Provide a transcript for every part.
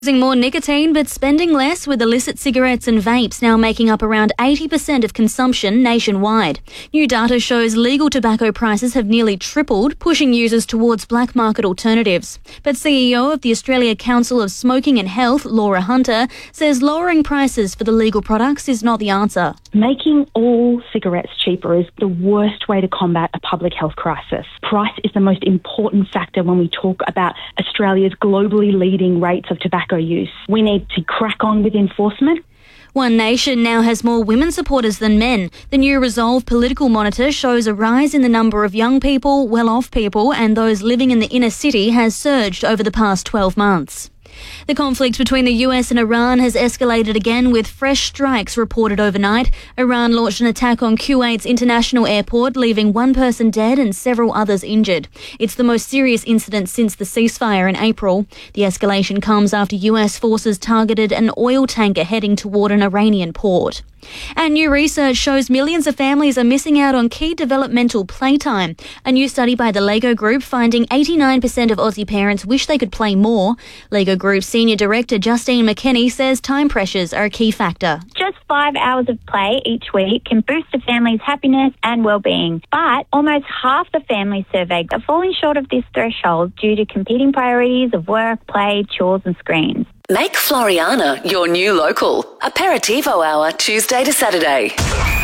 Using more nicotine but spending less, with illicit cigarettes and vapes now making up around 80% of consumption nationwide. New data shows legal tobacco prices have nearly tripled, pushing users towards black market alternatives. But CEO of the Australia Council of Smoking and Health, Laura Hunter, says lowering prices for the legal products is not the answer. Making all cigarettes cheaper is the worst way to combat a public health crisis. Price is the most important factor when we talk about Australia's globally leading rates of tobacco use. We need to crack on with enforcement. One Nation now has more women supporters than men. The new Resolve political monitor shows a rise in the number of young people, well-off people and those living in the inner city has surged over the past 12 months. The conflict between the US and Iran has escalated again, with fresh strikes reported overnight. Iran launched an attack on Kuwait's international airport, leaving one person dead and several others injured. It's the most serious incident since the ceasefire in April. The escalation comes after US forces targeted an oil tanker heading toward an Iranian port. And new research shows millions of families are missing out on key developmental playtime. A new study by the Lego Group finding 89% of Aussie parents wish they could play more. Lego Group Senior Director Justine McKenney says time pressures are a key factor. Just 5 hours of play each week can boost a family's happiness and well-being. But almost half the families surveyed are falling short of this threshold due to competing priorities of work, play, chores and screens. Make Floriana your new local. Aperitivo hour, Tuesday to Saturday.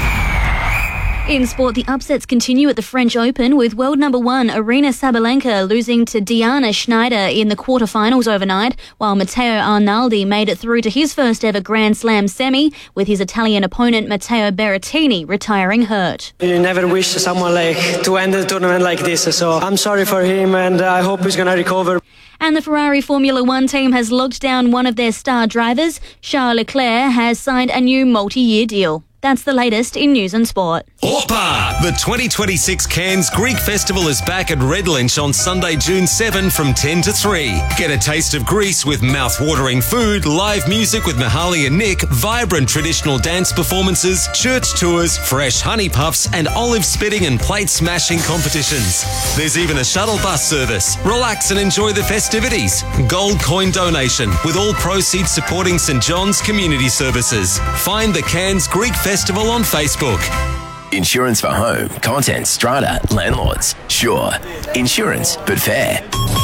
In sport, the upsets continue at the French Open, with world number one Aryna Sabalenka losing to Diana Schneider in the quarterfinals overnight, while Matteo Arnaldi made it through to his first ever Grand Slam semi, with his Italian opponent Matteo Berrettini retiring hurt. You never wish someone to end the tournament like this, so I'm sorry for him and I hope he's going to recover. And the Ferrari Formula One team has locked down one of their star drivers. Charles Leclerc has signed a new multi-year deal. That's the latest in news and sport. Orpa! The 2026 Cairns Greek Festival is back at Red Lynch on Sunday, June 7 from 10 to 3. Get a taste of Greece with mouth-watering food, live music with Mihaly and Nick, vibrant traditional dance performances, church tours, fresh honey puffs and olive spitting and plate smashing competitions. There's even a shuttle bus service. Relax and enjoy the festivities. Gold coin donation, with all proceeds supporting St John's Community Services. Find the Cairns Greek Festival on Facebook. Insurance for home, contents, strata, landlords. Sure. Insurance, but fair.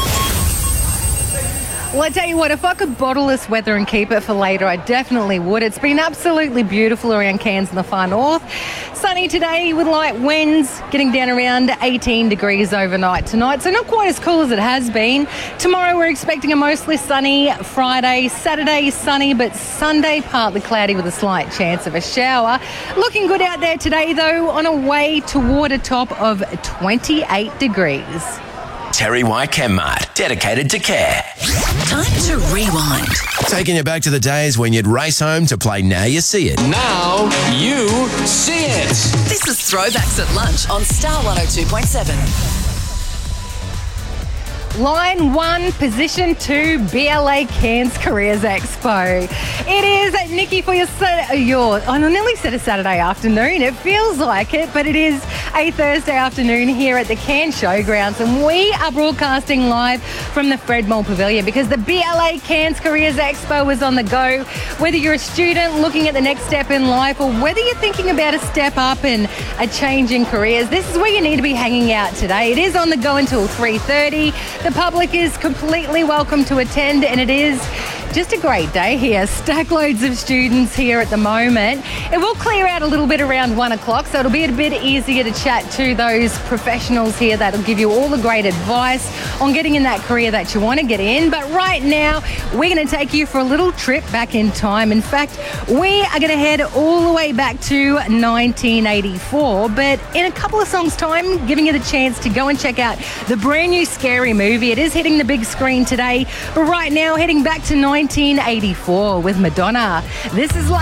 Well, I tell you what, if I could bottle this weather and keep it for later, I definitely would. It's been absolutely beautiful around Cairns in the far north. Sunny today with light winds, getting down around 18 degrees overnight tonight, so not quite as cool as it has been. Tomorrow we're expecting a mostly sunny Friday, Saturday sunny, but Sunday partly cloudy with a slight chance of a shower. Looking good out there today though, on a way toward a top of 28 degrees. Terry White Chemmart, dedicated to care. Time to rewind. Taking you back to the days when you'd race home to play Now You See It. Now you see it. This is Throwbacks at Lunch on Star 102.7. Line 1, Position 2, BLA Cairns Careers Expo. It is, Nikki, for I nearly said a Saturday afternoon. It feels like it, but it is a Thursday afternoon here at the Cairns Showgrounds, and we are broadcasting live from the Fred Moore Pavilion because the BLA Cairns Careers Expo is on the go. Whether you're a student looking at the next step in life or whether you're thinking about a step up and a change in careers, this is where you need to be hanging out today. It is on the go until 3:30. The public is completely welcome to attend, and it is just a great day here. Stack loads of students here at the moment. It will clear out a little bit around 1 o'clock, so it'll be a bit easier to chat to those professionals here that'll give you all the great advice on getting in that career that you want to get in. But right now, we're going to take you for a little trip back in time. In fact, we are going to head all the way back to 1984, but in a couple of songs' time, giving you the chance to go and check out the brand new Scary Movie. It is hitting the big screen today, but right now, heading back to 1984 with Madonna. This is